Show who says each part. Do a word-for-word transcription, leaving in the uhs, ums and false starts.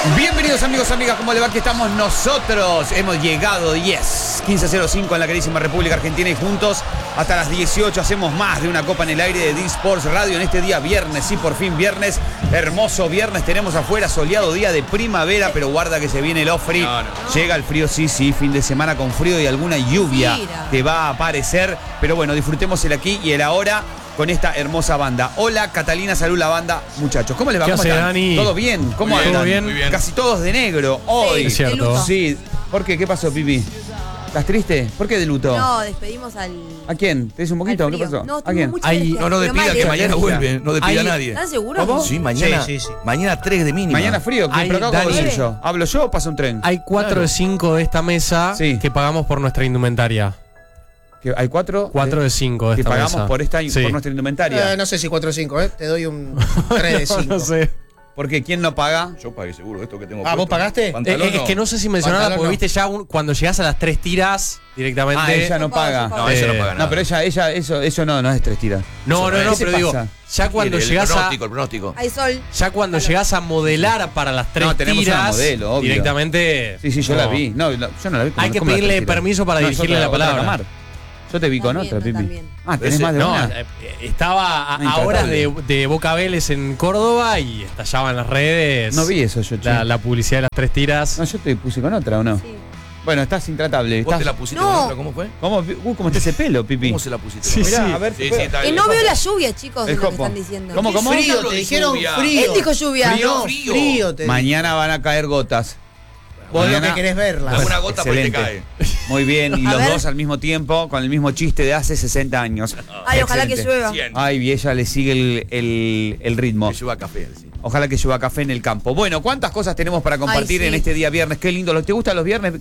Speaker 1: Bienvenidos amigos, amigas, ¿cómo le va? Aquí estamos nosotros. Hemos llegado, yes, quince cero cinco en la queridísima República Argentina y juntos hasta las dieciocho hacemos más de una copa en el aire de D-Sports Radio en este día viernes. Sí, por fin viernes, hermoso viernes. Tenemos afuera soleado día de primavera, pero guarda que se viene el off-free. No, no. Llega el frío, sí, sí, fin de semana con frío y alguna lluvia que va a aparecer. Pero bueno, disfrutemos el aquí y el ahora con esta hermosa banda. Hola, Catalina, salud la banda. Muchachos, ¿cómo les va?
Speaker 2: ¿Qué
Speaker 1: ¿Cómo
Speaker 2: hace,
Speaker 1: están?
Speaker 2: Dani?
Speaker 1: ¿Todo bien? ¿Cómo
Speaker 2: Muy
Speaker 1: andan?
Speaker 2: bien, muy bien.
Speaker 1: Casi todos de negro hoy.
Speaker 2: Sí, es cierto.
Speaker 1: Sí. ¿Por qué? ¿Qué pasó, Pipi? ¿Estás triste? ¿Por qué de luto?
Speaker 3: No, despedimos al...
Speaker 1: ¿A quién? ¿Te dice un poquito? ¿Qué pasó?
Speaker 3: No,
Speaker 1: ¿A quién?
Speaker 3: mucha
Speaker 4: Ay,
Speaker 3: alergia,
Speaker 4: no, no
Speaker 3: pero
Speaker 4: despida,
Speaker 3: mal,
Speaker 4: que
Speaker 3: ¿eh?
Speaker 4: mañana vuelve. No despida a nadie.
Speaker 3: ¿Están seguros?
Speaker 1: ¿Cómo?
Speaker 4: Sí, mañana,
Speaker 5: Sí, sí, sí.
Speaker 4: mañana tres de mínima.
Speaker 1: Mañana frío.
Speaker 2: Ay,
Speaker 1: ¿Pero acá
Speaker 2: Dani.
Speaker 1: cómo soy yo? ¿Hablo yo o pasa un tren?
Speaker 2: Hay cuatro
Speaker 4: Claro.
Speaker 2: de cinco de esta mesa
Speaker 1: Sí.
Speaker 2: que pagamos por nuestra indumentaria.
Speaker 1: ¿Que ¿Hay cuatro?
Speaker 2: Cuatro de cinco de
Speaker 1: Que
Speaker 2: esta
Speaker 1: pagamos
Speaker 2: mesa.
Speaker 1: por, esta,
Speaker 2: Sí.
Speaker 1: por nuestra indumentaria.
Speaker 5: Eh, no sé si cuatro o cinco, ¿eh? Te doy un tres de cinco.
Speaker 2: No sé.
Speaker 1: Porque ¿quién no paga?
Speaker 4: Yo pagué seguro esto que tengo.
Speaker 5: Ah, ¿vos
Speaker 4: puesto.
Speaker 5: pagaste?
Speaker 2: Eh,
Speaker 4: Pantalón,
Speaker 2: eh, es que no sé si mencionarla
Speaker 5: Pantalón
Speaker 2: porque
Speaker 5: no.
Speaker 2: viste ya un- cuando llegas a las tres tiras directamente.
Speaker 1: Ah, ella no
Speaker 3: No paga,
Speaker 1: paga.
Speaker 3: yo pago.
Speaker 4: No, ella no
Speaker 2: Eh,
Speaker 4: paga nada.
Speaker 1: No, pero ella, ella, eso, eso no, no es tres tiras.
Speaker 2: No, no,
Speaker 4: Eso
Speaker 2: no,
Speaker 4: no es.
Speaker 2: pero
Speaker 1: ¿Qué
Speaker 2: digo,
Speaker 1: pasa?
Speaker 2: ya cuando
Speaker 4: el,
Speaker 2: llegas
Speaker 4: el
Speaker 2: a
Speaker 4: pronóstico, el pronóstico.
Speaker 3: Hay sol.
Speaker 2: ya cuando llegas a modelar para las tres
Speaker 1: No, tenemos
Speaker 2: tiras
Speaker 1: una modelo, obvio.
Speaker 2: directamente.
Speaker 1: Sí, sí, yo
Speaker 2: no.
Speaker 1: la vi. No, no, yo no la vi.
Speaker 2: Hay que
Speaker 1: ¿Cómo la
Speaker 2: pedirle
Speaker 1: tres tiras?
Speaker 2: permiso para
Speaker 1: No,
Speaker 2: dirigirle
Speaker 1: yo
Speaker 2: la
Speaker 1: otra- otra
Speaker 2: palabra.
Speaker 1: cámara. Yo te vi con
Speaker 3: También,
Speaker 1: otra,
Speaker 3: yo
Speaker 1: Pipi.
Speaker 3: también.
Speaker 1: Ah, ¿tenés
Speaker 4: Ese-
Speaker 1: más de
Speaker 2: No,
Speaker 1: una?
Speaker 2: eh, estaba a,
Speaker 1: Ah,
Speaker 2: a horas de,
Speaker 1: intratable.
Speaker 2: de Boca Vélez en Córdoba y estallaba en las redes.
Speaker 1: No vi eso yo, che.
Speaker 2: la, la publicidad de las tres tiras.
Speaker 1: No, yo te puse con otra, ¿o no?
Speaker 3: Sí.
Speaker 1: Bueno, estás intratable.
Speaker 4: ¿Vos
Speaker 1: Estás...
Speaker 4: te la pusiste
Speaker 3: No.
Speaker 4: con otra? ¿Cómo fue?
Speaker 1: ¿Cómo, uh, ¿Cómo está ese pelo, Pipi?
Speaker 4: ¿Cómo se la pusiste?
Speaker 2: Sí,
Speaker 4: con
Speaker 1: Mirá,
Speaker 2: sí.
Speaker 1: a ver.
Speaker 4: Sí, sí, está
Speaker 3: Que
Speaker 4: bien.
Speaker 3: no veo la lluvia, chicos,
Speaker 1: El
Speaker 3: es lo que
Speaker 1: jopo.
Speaker 3: están diciendo.
Speaker 1: ¿Cómo, cómo?
Speaker 5: Frío,
Speaker 4: Hablo
Speaker 5: te
Speaker 4: de
Speaker 5: dijeron
Speaker 4: lluvia.
Speaker 5: frío.
Speaker 3: Él dijo lluvia.
Speaker 4: Frío.
Speaker 5: No, frío. Te
Speaker 1: Mañana van a caer gotas.
Speaker 5: Vos lo
Speaker 1: Mañana-
Speaker 5: que querés verla.
Speaker 4: Alguna gota por ahí te cae.
Speaker 1: Excelente. Muy bien, y
Speaker 3: A
Speaker 1: los
Speaker 3: ver.
Speaker 1: dos al mismo tiempo, con el mismo chiste de hace sesenta años.
Speaker 3: Ay, ojalá que
Speaker 1: Excelente.
Speaker 3: llueva.
Speaker 4: cien.
Speaker 1: Ay, y ella le sigue el, el, el ritmo.
Speaker 4: Que lleva café. Sí.
Speaker 1: Ojalá que llueva café en el campo. Bueno, ¿cuántas cosas tenemos para compartir
Speaker 3: Ay, sí.
Speaker 1: en este día viernes? Qué lindo. ¿Te gustan los viernes?